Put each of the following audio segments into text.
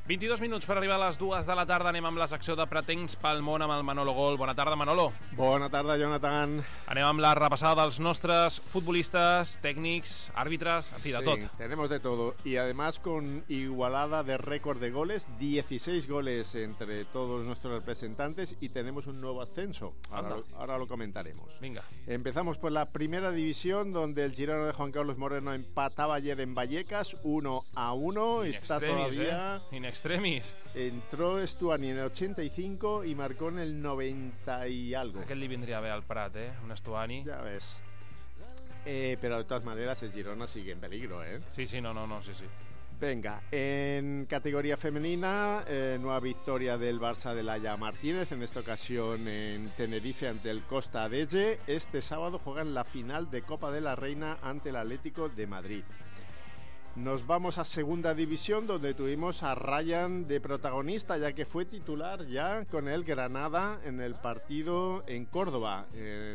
22 minuts per arribar a les 2 de la tarda. Anem amb la secció de Pretencs pel món amb el Manolo Gol. Bona tarda, Manolo. Bona tarda, Jonathan. Anem amb la repassada dels nostres futbolistes, tècnics, àrbitres, en fi, de tot. Tenemos de todo. Y además con igualada de récord de goles, 16 goles entre todos nuestros representantes y tenemos un nuevo ascenso. Ahora lo comentaremos. Venga. Empezamos por la primera división, donde el Girona de Juan Carlos Moreno empataba ayer en Vallecas, 1-1. Está todavía... In extremis. Entró Estuani en el 85 y marcó en el 90 y algo. Aquest li vindria bé al Prat, un Estuani. Ya ves. Pero de todas maneras el Girona sigue en peligro, Sí, sí. Venga, en categoría femenina, nueva victoria del Barça de Laia Martínez, en esta ocasión en Tenerife ante el Costa Adelle. Este sábado juegan la final de Copa de la Reina ante el Atlético de Madrid. Nos vamos a segunda división, donde tuvimos a Ryan de protagonista, ya que fue titular ya con el Granada en el partido en Córdoba,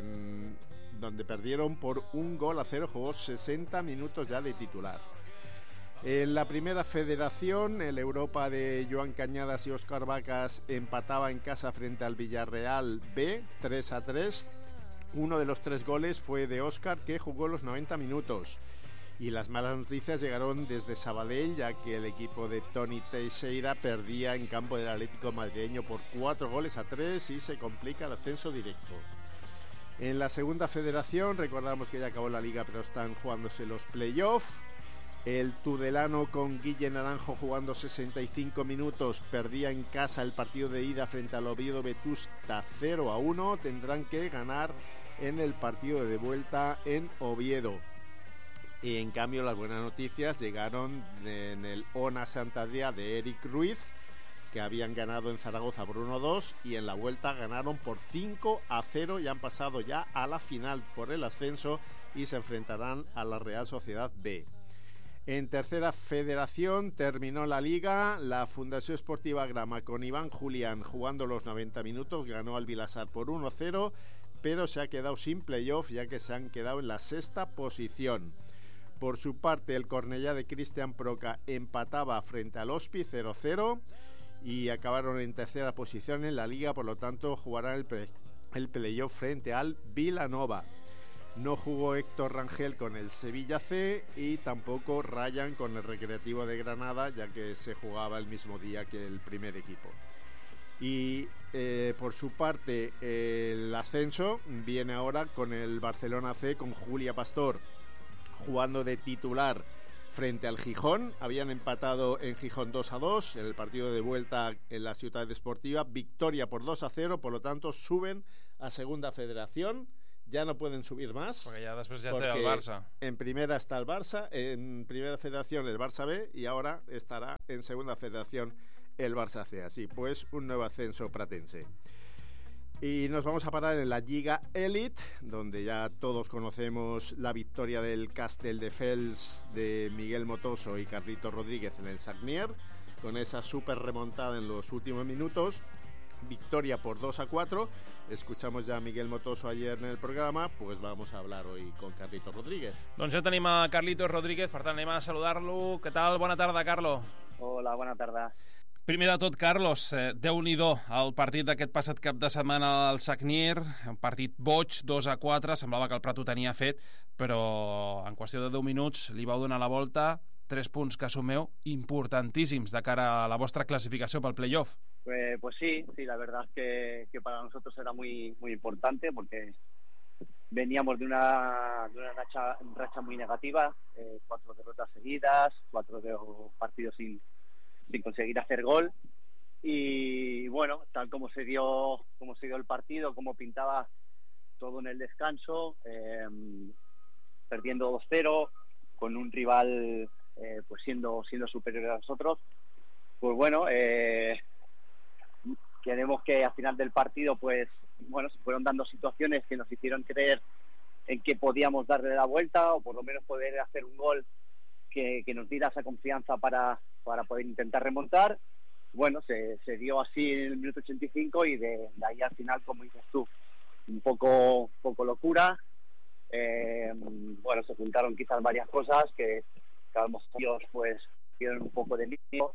donde perdieron por 1-0, jugó 60 minutos ya de titular. En la primera federación, el Europa de Joan Cañadas y Óscar Vacas empataba en casa frente al Villarreal B, 3-3. Uno de los 3 goles fue de Óscar, que jugó los 90 minutos. Y las malas noticias llegaron desde Sabadell, ya que el equipo de Toni Teixeira perdía en campo del Atlético madrileño por 4-3 y se complica el ascenso directo. En la segunda federación, recordamos que ya acabó la liga, pero están jugándose los playoffs. El Tudelano, con Guille Naranjo jugando 65 minutos, perdía en casa el partido de ida frente al Oviedo Vetusta 0-1. Tendrán que ganar en el partido de vuelta en Oviedo. Y en cambio las buenas noticias llegaron en el Ona Santander de Eric Ruiz, que habían ganado en Zaragoza por 1-2 y en la vuelta ganaron por 5-0 y han pasado ya a la final por el ascenso y se enfrentarán a la Real Sociedad B. En tercera federación terminó la liga. La Fundación Esportiva Grama, con Iván Julián jugando los 90 minutos, ganó al Vilasar por 1-0, pero se ha quedado sin playoff, ya que se han quedado en la sexta posición. Por su parte, el Cornellá de Cristian Proca empataba frente al Hospi 0-0 y acabaron en tercera posición en la liga, por lo tanto jugarán el playoff frente al Vilanova. No jugó Héctor Rangel con el Sevilla C y tampoco Ryan con el Recreativo de Granada, ya que se jugaba el mismo día que el primer equipo. Y por su parte, el ascenso viene ahora con el Barcelona C, con Julia Pastor jugando de titular frente al Gijón. Habían empatado en Gijón 2-2 en el partido de vuelta en la Ciudad Deportiva, victoria por 2-0, por lo tanto suben a segunda federación. Ya no pueden subir más, porque ya después ya está el Barça. En primera está el Barça, en primera federación el Barça B y ahora estará en segunda federación el Barça C. Así pues, un nuevo ascenso pratense. Y nos vamos a parar en la Lliga Elite, donde ya todos conocemos la victoria del Castelldefels de Miguel Motoso y Carlito Rodríguez en el Sagnier, con esa súper remontada en los últimos minutos. Victoria por 2-4. Escuchamos ya a Miguel Motoso ayer en el programa, pues vamos a hablar hoy con Carlito Rodríguez. Doncs ja tenim a Carlitos Rodríguez, per tant anem a saludar-lo. Què tal? Bona tarda, Carlo. Hola, bona tarda. Primer de tot, Carlos, Déu-n'hi-do el partit d'aquest passat cap de setmana al Sagnier, un partit boig, 2-4, semblava que el Prat ho tenia fet, però en qüestió de 10 minuts li vau donar la volta, 3 punts que assumeu importantíssims de cara a la vostra clasificació pel playoff. Pues sí, la verdad es que para nosotros era muy importante, porque veníamos de una racha muy negativa, 4 derrotas seguidas, 4 partidos sin conseguir hacer gol, y bueno, tal como se dio el partido, como pintaba todo en el descanso, perdiendo 2-0 con un rival pues siendo superior a nosotros, pues bueno, queremos que al final del partido pues bueno, se fueron dando situaciones que nos hicieron creer en que podíamos darle la vuelta o por lo menos poder hacer un gol que nos diera esa confianza para poder intentar remontar. Bueno, se dio así en el minuto 85 y de ahí al final, como dices tú, un poco locura. Bueno, se juntaron quizás varias cosas que a lo mejor pues dieron un poco de miedo.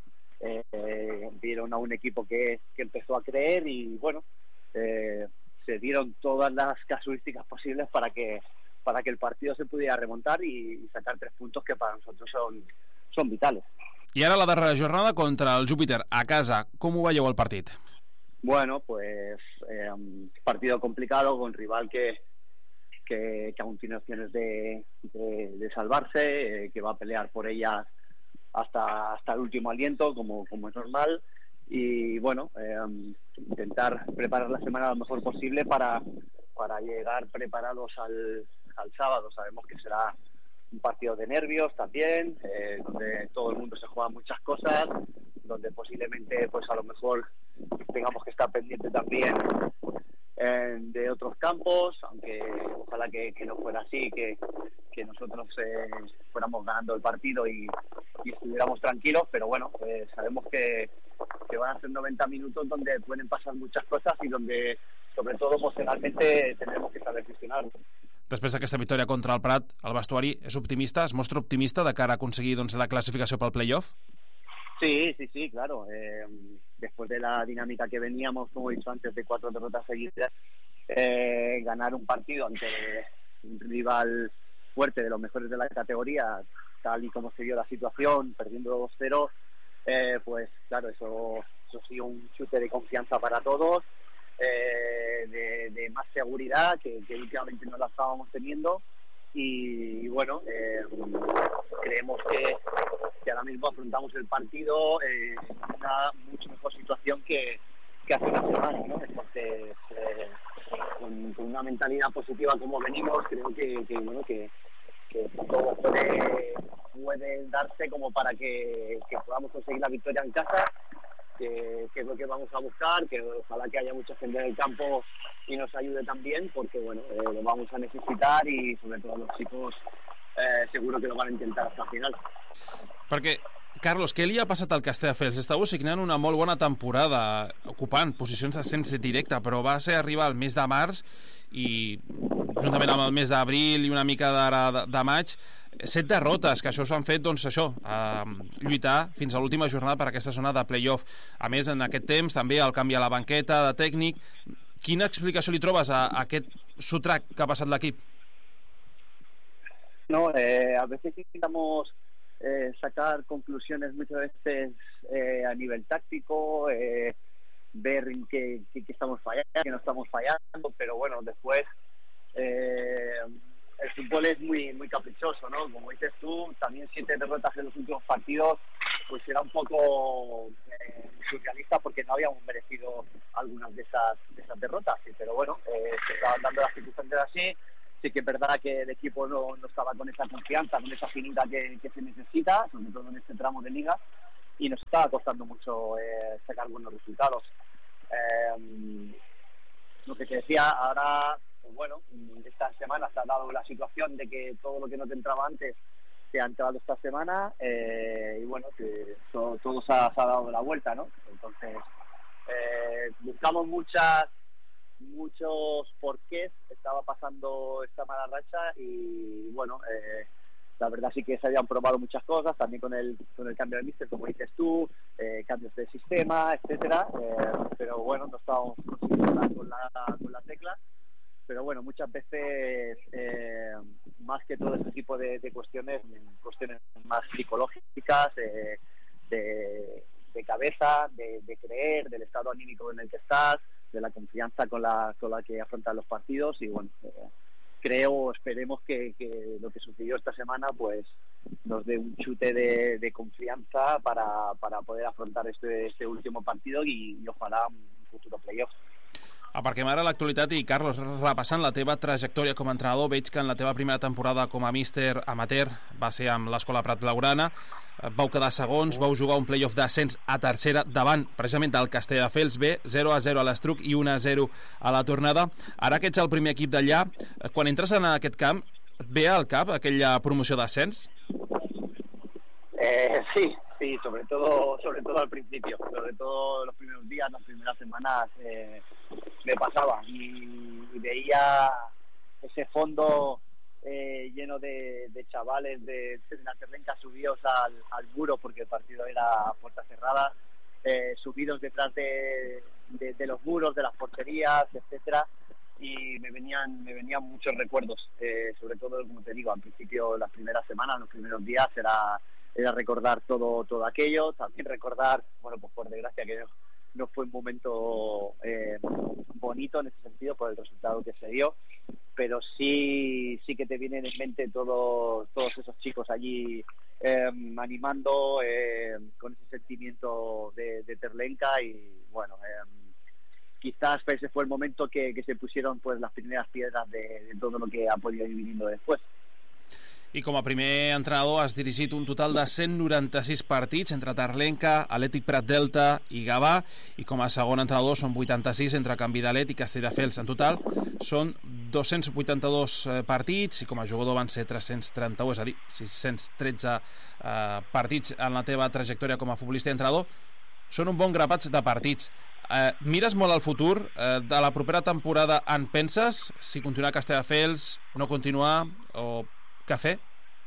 vieron a un equipo que empezó a creer y bueno, se dieron todas las casuísticas posibles para que el partido se pudiera remontar y sacar 3 puntos que para nosotros son vitales. I ara la darrera jornada contra el Júpiter a casa. Com ho veieu el partit? Bueno, pues partido complicado con rival que aún tiene opciones de salvarse, que va a pelear por ellas hasta el último aliento, como es normal. Y bueno, intentar preparar la semana lo mejor posible para llegar preparados al sábado. Sabemos que será un partido de nervios también, donde todo el mundo se juega muchas cosas, donde posiblemente pues a lo mejor tengamos que estar pendientes también de otros campos, aunque ojalá que no fuera así, que nosotros fuéramos ganando el partido y estuviéramos tranquilos, pero bueno, sabemos que van a ser 90 minutos donde pueden pasar muchas cosas y donde sobre todo emocionalmente tendremos que saber gestionarlo. Després d'aquesta victòria contra el Prat, el vestuari és optimista, es mostra optimista de cara a aconseguir la classificació pel play-off? Sí, claro. Después de la dinámica que veníamos, como he dicho antes, de 4 derrotas seguidas, ganar un partido ante un rival fuerte de los mejores de la categoría, tal y como se dio la situación, perdiendo 2-0, pues claro, eso sí un chute de confianza para todos, de más seguridad que últimamente no la estábamos teniendo. Y bueno, creemos que ahora mismo afrontamos el partido en una mucho mejor situación que hace una semana, ¿no? Entonces, con una mentalidad positiva como venimos, creo que todo puede darse como para que podamos conseguir la victoria en casa, que es lo que vamos a buscar, que ojalá que haya mucha gente en el campo y nos ayude también, porque bueno, lo vamos a necesitar y sobre todo los chicos seguro que lo van a intentar hasta el final. Perquè, Carlos, què li ha passat al Castelldefels? Estàveu signant una molt bona temporada, ocupant posicions d'ascens directe, però va ser arribar al mes de març i, juntament amb el mes d'abril i una mica d'ara de maig, 7 derrotes, que això us han fet, doncs això, lluitar fins a l'última jornada per aquesta zona de play-off. A més, en aquest temps, també el canvi a la banqueta de tècnic. Quina explicació li trobes a aquest sotrac que ha passat l'equip? No, a veces intentamos sacar conclusiones muchas veces a nivel táctico, ver en qué estamos fallando, qué no estamos fallando, pero bueno, después el fútbol es muy caprichoso, ¿no? Como dices tú, también 7 derrotas en los últimos partidos, pues era un poco surrealista porque no habíamos merecido algunas de esas derrotas, pero bueno, se estaban dando las circunstancias así. Sí que es verdad que el equipo no estaba con esa confianza, con esa finura que se necesita, sobre todo en este tramo de liga, y nos estaba costando mucho sacar buenos resultados. Lo que te decía, ahora, pues bueno, esta semana se ha dado la situación de que todo lo que no te entraba antes te ha entrado esta semana, y bueno, que todo se ha dado la vuelta, ¿no? Entonces, buscamos muchos porqués estaba pasando esta mala racha y bueno, la verdad sí que se habían probado muchas cosas, también con el cambio de míster, como dices tú, cambios de sistema, etcétera, pero bueno, no estábamos consiguiendo dar con la tecla, pero bueno, muchas veces más que todo este tipo de cuestiones más psicológicas, de cabeza, de creer, del estado anímico en el que estás, de la confianza con la que afrontan los partidos y bueno, esperemos que lo que sucedió esta semana pues nos dé un chute de confianza para poder afrontar este último partido y ojalá un futuro playoff. Aparquem ara l'actualitat i, Carlos, repassant la teva trajectòria com a entrenador, veig que en la teva primera temporada com a míster amateur va ser amb l'Escola Prat Blaugrana, vau quedar segons, vau jugar un playoff d'ascens a tercera davant precisament del Castelldefels B, 0-0 a l'Estruc i 1-0 a la tornada. Ara que ets el primer equip d'allà, quan entres en aquest camp, et ve al cap aquella promoció d'ascens? Sí, sobre todo al principio, sobre todo los primeros días, las primeras semanas me pasaba y veía ese fondo lleno de chavales de la Terrenca subidos al muro porque el partido era a puerta cerrada subidos detrás de los muros, de las porterías, etcétera, y me venían muchos recuerdos, sobre todo, como te digo, al principio, las primeras semanas, los primeros días, era recordar todo aquello, también recordar, bueno, pues por desgracia que no fue un momento bonito en ese sentido por el resultado que se dio, pero sí que te vienen en mente todos esos chicos allí animando con ese sentimiento de Terlenka, y bueno, quizás ese fue el momento que se pusieron pues las primeras piedras de todo lo que ha podido ir viniendo después. I com a primer entrenador has dirigit un total de 196 partits entre Terlenka, Atlètic Prat Delta i Gavà, i com a segon entrenador són 86 entre Can Vidalet i Castelldefels. En total són 282 partits i com a jugador van ser 331, és a dir, 613 partits en la teva trajectòria com a futbolista i entrenador. Són un bon grapat de partits. Mires molt al futur? De la propera temporada en penses? Si continuar a Castelldefels, no continuar o què fer?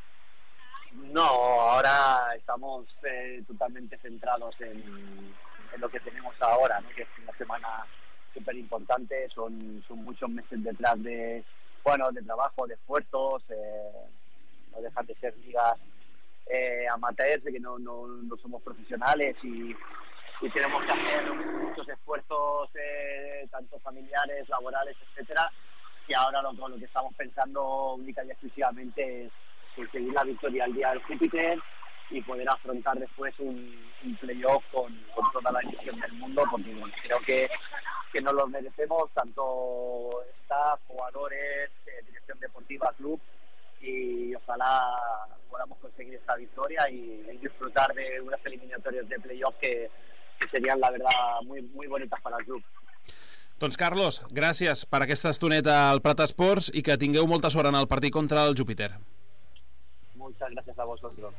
No, ahora estamos totalmente centrados en lo que tenemos ahora, ¿no? Que es una semana súper importante, son muchos meses detrás de trabajo, de esfuerzos, no dejan de ser ligas amateurs, que no somos profesionales y tenemos que hacer muchos esfuerzos, tanto familiares, laborales, etcétera, y ahora lo que estamos pensando única y exclusivamente es conseguir la victoria al día del Júpiter y poder afrontar después un playoff con toda la ilusión del mundo, porque bueno, creo que nos lo merecemos, tanto staff, jugadores, dirección deportiva, club, y ojalá podamos conseguir esta victoria y disfrutar de unas eliminatorias de playoff que serían, la verdad, muy, muy bonitas para el club. Doncs, Carlos, gràcies per aquesta estoneta al Prat Esports i que tingueu molta sort en el partit contra el Júpiter. Muchas gracias a vosotros.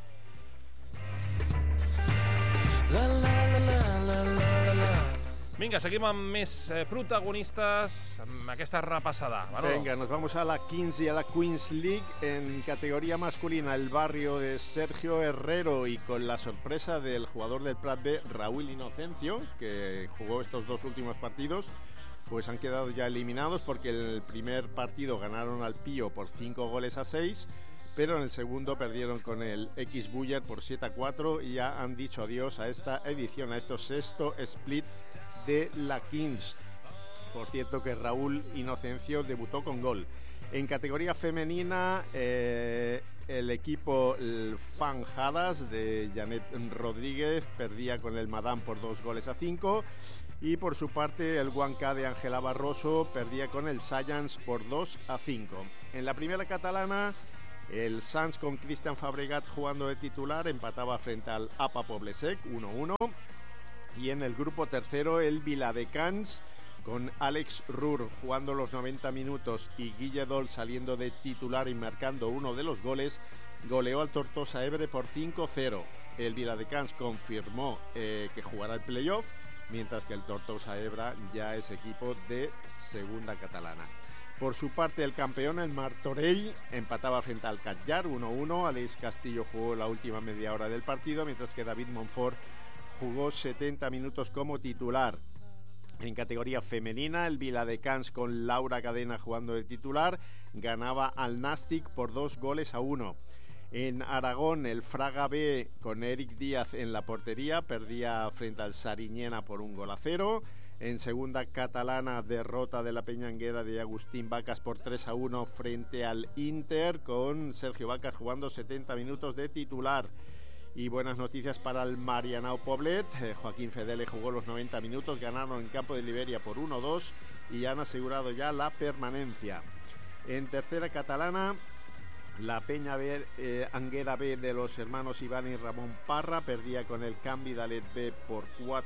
Vinga, seguim amb més protagonistes amb aquesta repassada. Venga, nos vamos a la Kings y a la Queens League. En categoría masculina, el barrio de Sergio Herrero, y con la sorpresa del jugador del Prat B, Raúl Inocencio, que jugó estos dos últimos partidos, pues han quedado ya eliminados porque el primer partido ganaron al Pío por 5-6, pero en el segundo perdieron con el X Buller por 7-4 y ya han dicho adiós a esta edición, a este sexto split de la Kings. Por cierto que Raúl Inocencio debutó con gol. En categoría femenina, el equipo Fanjadas de Janet Rodríguez perdía con el Madame por 2-5, y por su parte el Huanca de Ángela Barroso perdía con el Science por 2-5. En la primera catalana, el Sants con Cristian Fabregat jugando de titular empataba frente al APA Poblesec 1-1, y en el grupo tercero el Viladecans con Alex Rur jugando los 90 minutos y Guille Dol saliendo de titular y marcando uno de los goles, goleó al Tortosa Ebre por 5-0. El Viladecans confirmó que jugará el playoff, mientras que el Tortosa Ebre ya es equipo de segunda catalana. Por su parte, el campeón, el Martorell, empataba frente al Catllar 1-1. Aleix Castillo jugó la última media hora del partido, mientras que David Monfort jugó 70 minutos como titular. En categoría femenina, el Viladecans con Laura Cadena jugando de titular ganaba al Nàstic por 2-1. En Aragón, el Fraga B con Eric Díaz en la portería perdía frente al Sariñena por 1-0. En segunda catalana, derrota de la Peñanguera de Agustín Vacas por 3-1 frente al Inter, con Sergio Vacas jugando 70 minutos de titular. Y buenas noticias para el Marianao Poblet. Joaquín Fedele jugó los 90 minutos, ganaron en campo de Liberia por 1-2 y han asegurado ya la permanencia. En tercera catalana, la Peña B, Anguera B de los hermanos Iván y Ramón Parra perdía con el Can Vidalet B por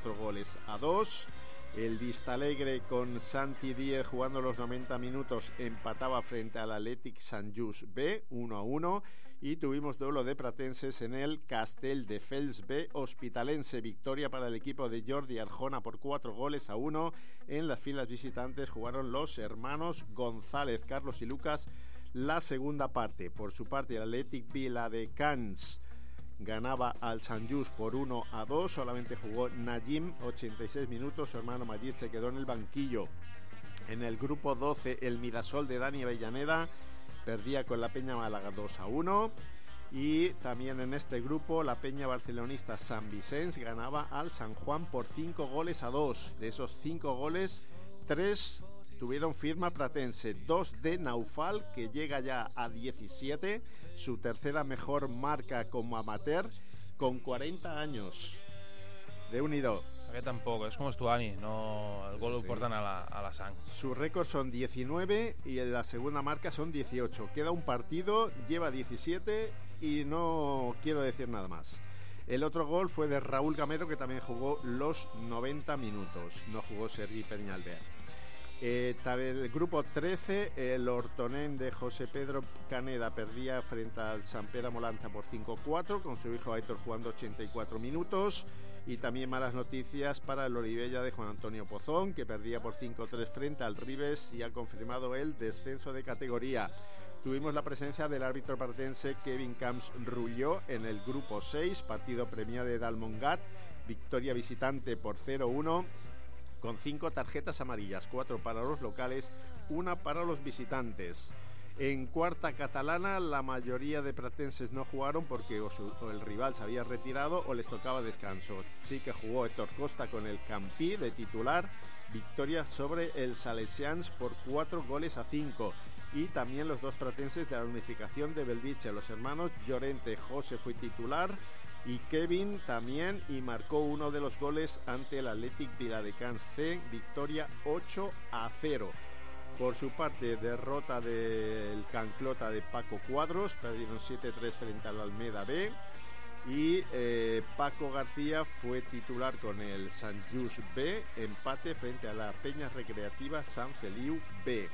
4-2. El Vistalegre con Santi Díez jugando los 90 minutos empataba frente al Athletic Sant Just B 1-1. Y tuvimos duelo de pratenses en el Castelldefels B Hospitalense. Victoria para el equipo de Jordi Arjona por 4-1. En las filas visitantes jugaron los hermanos González, Carlos y Lucas la segunda parte. Por su parte, el Athletic Viladecans ganaba al Sant Just por 1-2. Solamente jugó Najim 86 minutos. Su hermano Majid se quedó en el banquillo. En el grupo 12, el Mirasol de Dani Avellaneda perdía con la Peña Málaga 2-1. Y también en este grupo, la Peña Barcelonista Sant Vicenç ganaba al San Juan por 5-2. De esos 5 goles, 3 tuvieron firma pratense, 2 de Naufal, que llega ya a 17, su tercera mejor marca como amateur, con 40 años. Déu-n'hi-do. Aquest tampoc, és com Estuani, no, el gol sí. Ho porten a la sang. Su récord son 19 y en la segunda marca son 18. Queda un partido, lleva 17 y no quiero decir nada más. El otro gol fue de Raúl Gamero, que también jugó los 90 minutos. No jugó Sergi Peñalver. El grupo 13, el Hortonén de José Pedro Caneda perdía frente al Sant Pere Molanta por 5-4, con su hijo Aitor jugando 84 minutos. Y también malas noticias para el Olivella de Juan Antonio Pozón, que perdía por 5-3 frente al Ribes y ha confirmado el descenso de categoría. Tuvimos la presencia del árbitro partense Kevin Camps Rulló en el grupo 6, partido Premià de Dalmongat, victoria visitante por 0-1, con 5 tarjetas amarillas, 4 para los locales, 1 para los visitantes. En cuarta catalana, la mayoría de pratenses no jugaron porque o el rival se había retirado o les tocaba descanso. Sí que jugó Héctor Costa con el Campí de titular, victoria sobre el Salesians por 4-5. Y también los 2 pratenses de la unificación de Belviche, los hermanos Llorente. José fue titular y Kevin también, y marcó uno de los goles ante el Athletic Viladecans C, victoria 8-0. Por su parte, derrota del Canclota de Paco Cuadros, perdieron 7-3 frente al Almeda B. Y Paco García fue titular con el Sant Just B, empate frente a la Peña Recreativa Sant Feliu B.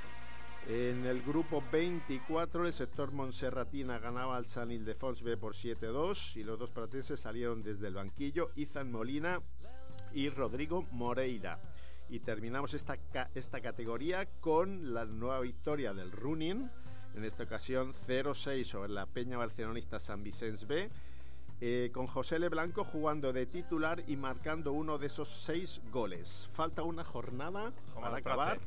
En el grupo 24, el sector Montserratina ganaba al Sant Ildefons B por 7-2 y los 2 pratenses salieron desde el banquillo, Izan Molina y Rodrigo Moreira. Y terminamos esta categoría con la nueva victoria del Running, en esta ocasión 0-6 sobre la Peña Barcelonista Sant Vicenç B, con José Le Blanco jugando de titular y marcando uno de esos 6 goles. Falta una jornada para acabar.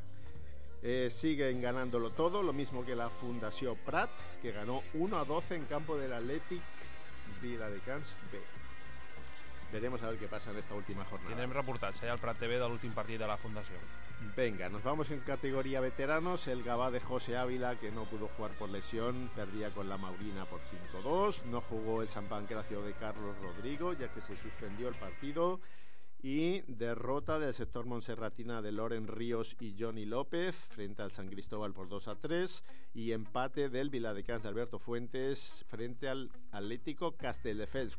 Siguen ganándolo todo, lo mismo que la Fundació Prat, que ganó 1-12 en campo del Athletic Viladecans B. Veremos a ver qué pasa en esta última jornada. Tindrem reportatge al Prat TV de l'últim partit de la Fundació. Venga, nos vamos en categoría veteranos. El Gavà de José Ávila, que no pudo jugar por lesión, perdía con la Maurina por 5-2. No jugó el San Pancracio de Carlos Rodrigo, ya que se suspendió el partido. Y derrota del sector Montserratina de Loren Ríos y Johnny López frente al San Cristóbal por 2-3, y empate del Viladecans de Alberto Fuentes frente al Atlético Castelldefels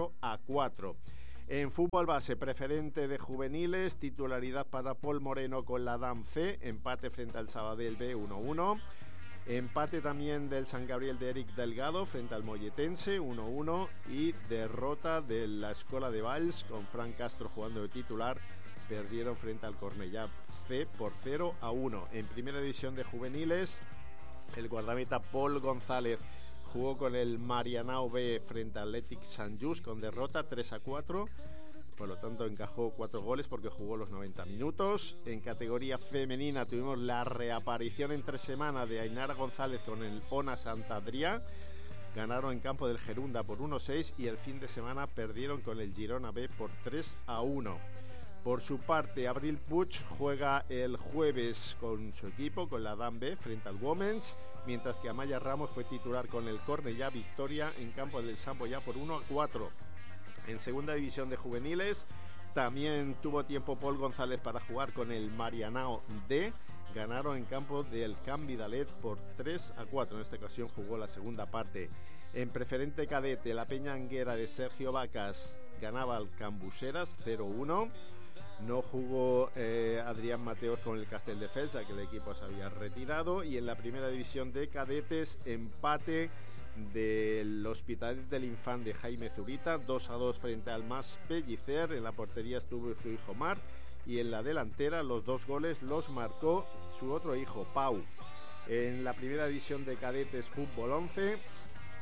4-4. En fútbol base, preferente de juveniles, titularidad para Paul Moreno con la DAM C, empate frente al Sabadell B 1-1. Empate también del San Gabriel de Eric Delgado frente al Molletense 1-1, y derrota de la Escola de Valls con Fran Castro jugando de titular, perdieron frente al Cornellà C por 0-1. En primera división de juveniles, el guardameta Paul González jugó con el Marianao B frente al Athletic Sant Just con derrota 3-4. Por lo tanto, encajó 4 goles porque jugó los 90 minutos. En categoría femenina tuvimos la reaparición entre semana de Ainara González con el Ona Sant Adrià. Ganaron en campo del Gerunda por 1-6 y el fin de semana perdieron con el Girona B por 3-1. Por su parte, Abril Puig juega el jueves con su equipo, con la DAM B, frente al Women's, mientras que Amaya Ramos fue titular con el Cornellà, victoria en campo del Sant Boià por 1-4. En segunda división de juveniles también tuvo tiempo Paul González para jugar con el Marianao D. Ganaron en campo del Camp Vidalet por 3-4. En esta ocasión jugó la segunda parte. En preferente cadete, la Peña Anguera de Sergio Vacas ganaba al Cambuseras 0-1. No jugó Adrián Mateos con el Castelldefels, ya que el equipo se había retirado. Y en la primera división de cadetes, empate del Hospitalet del Infant de Jaime Zurita 2-2 frente al Mas Pellicer. En la portería estuvo su hijo Marc, y en la delantera los 2 goles los marcó su otro hijo Pau. En la primera división de cadetes fútbol 11,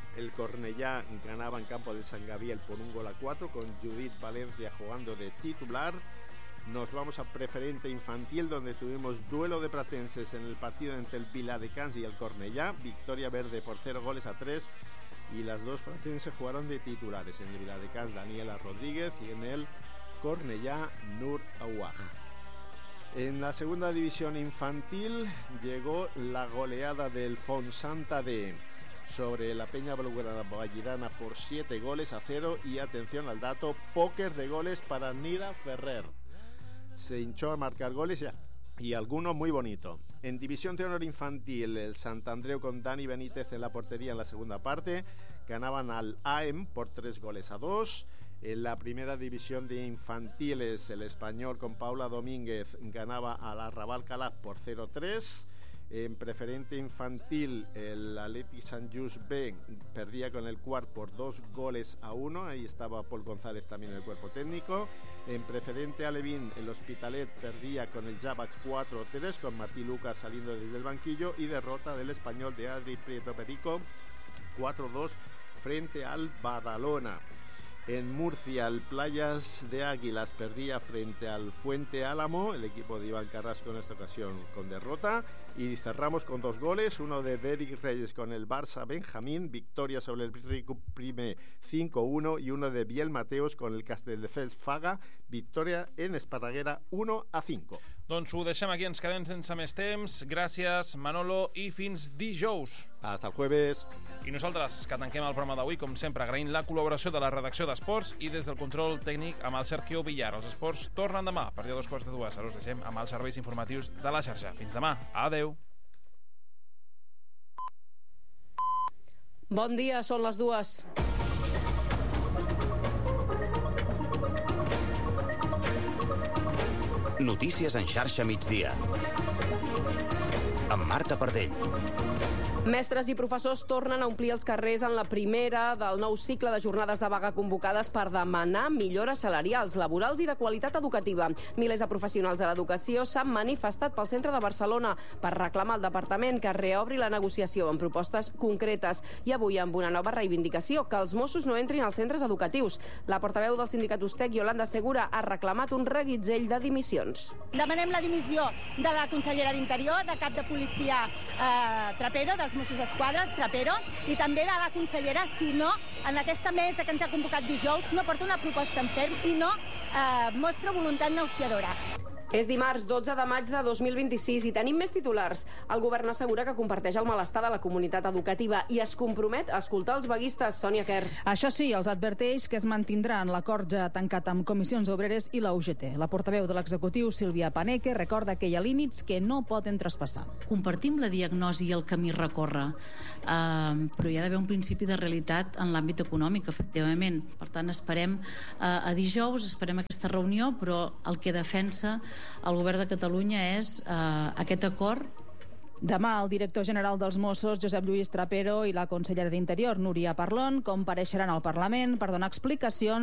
El Cornellá ganaba en campo del San Gabriel por 1-4 con Judith Valencia jugando de titular. Nos vamos a preferente infantil, donde tuvimos duelo de pratenses en el partido entre el Viladecans y el Cornellá. Victoria verde por 0-3, y las dos pratenses jugaron de titulares. En el Viladecans, Daniela Rodríguez, y en el Cornellá, Nur Awaj. En la segunda división infantil llegó la goleada del Fonsanta D sobre la Peña Vallirana por 7-0, y atención al dato, póker de goles para Nira Ferrer. Se hinchó a marcar goles y alguno muy bonito. En división de honor infantil, el Sant Andreu con Dani Benítez en la portería en la segunda parte ganaban al AEM por 3-2. En la primera división de infantiles, el Español con Paula Domínguez ganaba al Arrabal Calaf por 0-3. En preferente infantil, el Atleti Sant Just B perdía con el Quart por 2-1. Ahí estaba Paul González también en el cuerpo técnico. En preferente alevín, el Hospitalet perdía con el Java 4-3, con Martí Lucas saliendo desde el banquillo, y derrota del Español de Adri Prieto Perico 4-2 frente al Badalona. En Murcia, el Playas de Águilas perdía frente al Fuente Álamo, el equipo de Iván Carrasco en esta ocasión con derrota. Y cerramos con 2 goles, uno de Derek Reyes con el Barça Benjamín, victoria sobre el Rico Prime 5-1, y uno de Biel Mateos con el Castelldefels Faga, victoria en Esparreguera 1-5. Doncs ho deixem aquí, ens quedem sense més temps. Gràcies, Manolo, i fins dijous. Hasta el jueves. I nosaltres, que tanquem el programa d'avui, com sempre, agraint la col·laboració de la redacció d'Esports i des del control tècnic amb el Sergio Villar. Els esports tornen demà a partir de 2:15. Ara us deixem amb els serveis informatius de la xarxa. Fins demà. Adeu. Bon dia, són les 2. Notícies en xarxa migdia. Amb Marta Pardell. Mestres i professors tornen a omplir els carrers en la primera del nou cicle de jornades de vaga convocades per demanar millores salarials, laborals i de qualitat educativa. Milers de professionals de l'educació s'han manifestat pel centre de Barcelona per reclamar al departament que reobri la negociació amb propostes concretes, i avui amb una nova reivindicació, que els Mossos no entrin als centres educatius. La portaveu del sindicat Ustec, Yolanda Segura, ha reclamat un reguitzell de dimissions. Demanem la dimissió de la consellera d'Interior, de cap de policia Trapero, dels Mossos d'Esquadra, Trapero, i també de la consellera, si no, en aquesta mesa que ens ha convocat dijous, no porta una proposta en ferm i no mostra voluntat negociadora. És dimarts 12 de maig de 2026 i tenim més titulars. El govern assegura que comparteix el malestar de la comunitat educativa i es compromet a escoltar els vaguistes. Sònia Quer. Això sí, els adverteix que es mantindrà en l'acord ja tancat amb Comissions Obreres i la UGT. La portaveu de l'executiu, Sílvia Paneque, recorda que hi ha límits que no poden traspassar. Compartim la diagnosi i el camí a recórrer, però hi ha d'haver un principi de realitat en l'àmbit econòmic, efectivament. Per tant, esperem a dijous, esperem aquesta reunió, però el que defensa el govern de Catalunya és aquest acord. Demà el director general dels Mossos, Josep Lluís Trapero, i la consellera d'Interior, Núria Parlon, compareixeran al Parlament per donar explicacions